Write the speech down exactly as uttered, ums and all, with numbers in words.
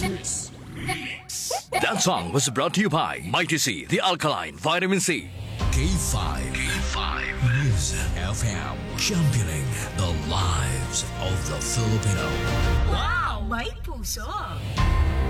That song was brought to you by Mighty C, the alkaline vitamin C. K five. K five. News F M. Championing the lives of the Filipino. Wow! May puso!